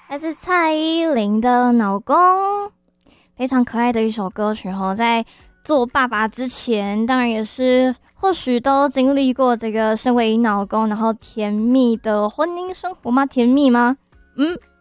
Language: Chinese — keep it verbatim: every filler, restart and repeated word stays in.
来自蔡依林的老公，非常可爱的一首歌曲哦。在做爸爸之前，当然也是或许都经历过这个身为老公，然后甜蜜的婚姻生活吗？甜蜜吗？嗯，